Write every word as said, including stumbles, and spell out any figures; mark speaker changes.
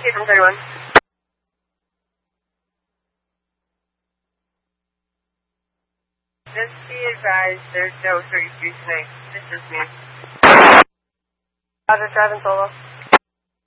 Speaker 1: Eight from thirty-one. Just be advised, there's no thirty-three tonight. This is me.
Speaker 2: Roger, driving solo.